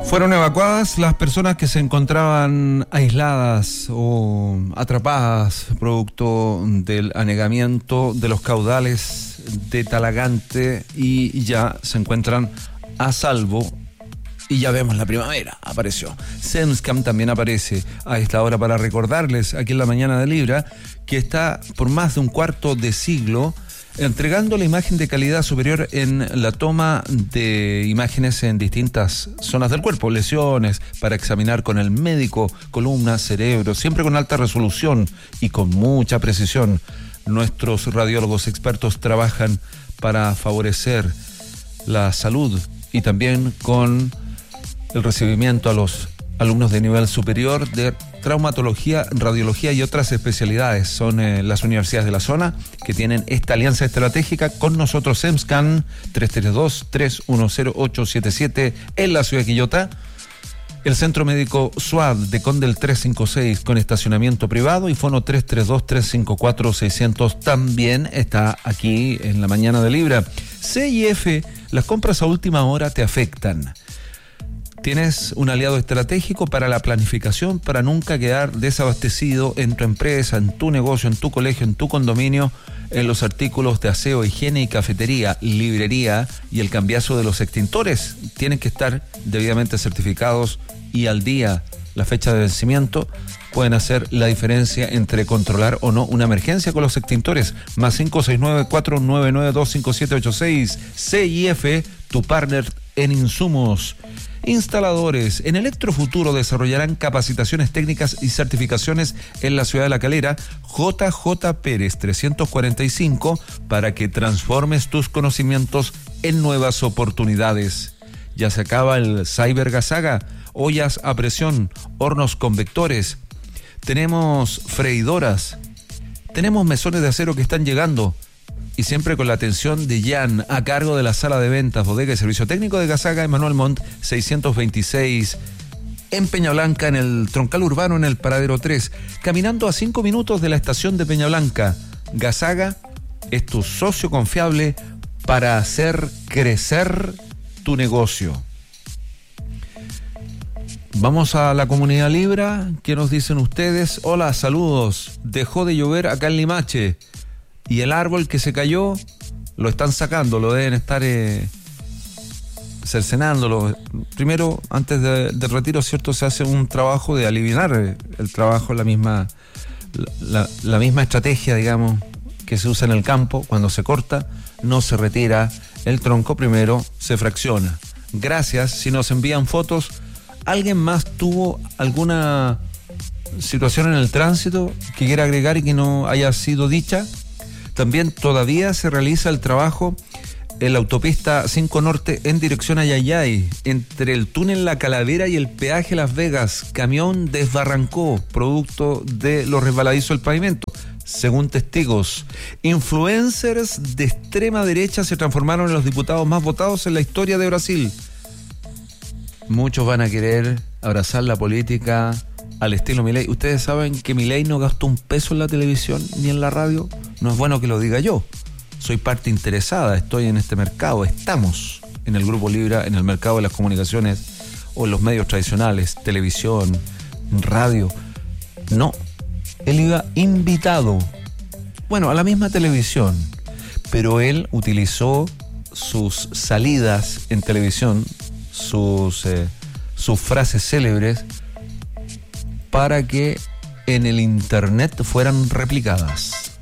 Fueron evacuadas las personas que se encontraban aisladas o atrapadas producto del anegamiento de los caudales de Talagante y ya se encuentran a salvo. Y ya vemos la primavera, apareció. Cemscam también aparece a esta hora para recordarles aquí en la mañana de Libra que está por más de un cuarto de siglo entregando la imagen de calidad superior en la toma de imágenes en distintas zonas del cuerpo, lesiones, para examinar con el médico, columna, cerebro, siempre con alta resolución y con mucha precisión. Nuestros radiólogos expertos trabajan para favorecer la salud y también con el recibimiento a los alumnos de nivel superior de traumatología, radiología y otras especialidades. Son las universidades de la zona que tienen esta alianza estratégica con nosotros. Cemscan 332-310-877 en la ciudad de Quillota. El Centro Médico SUAD de Condel 356 con estacionamiento privado y fono 332-354-600 también está aquí en la mañana de Libra. CIF, las compras a última hora te afectan. Tienes un aliado estratégico para la planificación, para nunca quedar desabastecido en tu empresa, en tu negocio, en tu colegio, en tu condominio, en los artículos de aseo, higiene y cafetería, librería y el cambiazo de los extintores. Tienen que estar debidamente certificados y al día. La fecha de vencimiento pueden hacer la diferencia entre controlar o no una emergencia con los extintores. Más 569-499-25786. CIF, tu partner en insumos. Instaladores. En Electrofuturo desarrollarán capacitaciones técnicas y certificaciones en la ciudad de La Calera. JJ Pérez 345 para que transformes tus conocimientos en nuevas oportunidades. Ya se acaba el Cyber Gazaga. Ollas a presión, hornos convectores. Tenemos freidoras. Tenemos mesones de acero que están llegando. Y siempre con la atención de Jan, a cargo de la sala de ventas, bodega y servicio técnico de Gazaga, Emanuel Montt, 626, en Peñablanca, en el troncal urbano, en el paradero 3, caminando a 5 minutos de la estación de Peñablanca. Gazaga es tu socio confiable para hacer crecer tu negocio. Vamos a la comunidad Libra. ¿Qué nos dicen ustedes? Hola, saludos. Dejó de llover acá en Limache. Y el árbol que se cayó, lo están sacando, lo deben estar cercenándolo. Primero, antes del retiro, ¿cierto? Se hace un trabajo de aliviar el trabajo, la misma estrategia, digamos, que se usa en el campo. Cuando se corta, no se retira el tronco, primero se fracciona. Gracias, si nos envían fotos. ¿Alguien más tuvo alguna situación en el tránsito que quiera agregar y que no haya sido dicha? También todavía se realiza el trabajo en la autopista 5 Norte en dirección a Yayay, entre el túnel La Calavera y el peaje Las Vegas. Camión desbarrancó producto de lo resbaladizo del pavimento. Según testigos, influencers de extrema derecha se transformaron en los diputados más votados en la historia de Brasil. Muchos van a querer abrazar la política al estilo Milei. Ustedes saben que Milei no gastó un peso en la televisión ni en la radio. No es bueno que lo diga yo. Soy parte interesada, estoy en este mercado. Estamos en el Grupo Libra, en el mercado de las comunicaciones o en los medios tradicionales, televisión, radio. No, él iba invitado, bueno, a la misma televisión, pero él utilizó sus salidas en televisión, sus frases célebres, para que en el internet fueran replicadas.